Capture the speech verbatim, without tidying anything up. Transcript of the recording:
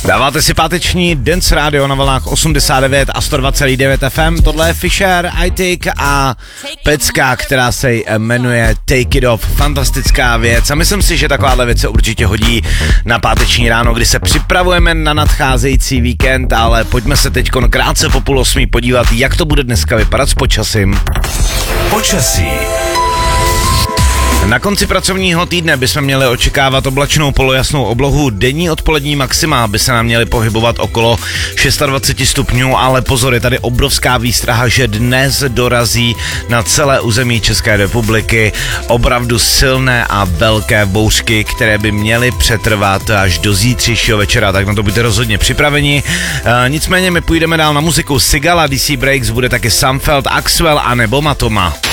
Dáváte si páteční Dance Radio na vlnách osmdesát devět a sto dva celá devět F M. Tohle je Fisher, I Take a pecka, která se jmenuje Take It Off. Fantastická věc a myslím si, že takováhle věc se určitě hodí na páteční ráno, kdy se připravujeme na nadcházející víkend, ale pojďme se teď krátce po půl osmí podívat, jak to bude dneska vypadat s počasím. Počasí. Na konci pracovního týdne bychom měli očekávat oblačnou polojasnou oblohu. Denní odpolední maxima by se nám měly pohybovat okolo dvacet šest stupňů, ale pozor, je tady obrovská výstraha, že dnes dorazí na celé území České republiky opravdu silné a velké bouřky, které by měly přetrvat až do zítřejšího večera, tak na to buďte rozhodně připraveni. E, nicméně my půjdeme dál na muziku. Sigala, D C Breaks, bude taky Samfeld, Axwell a nebo Matoma.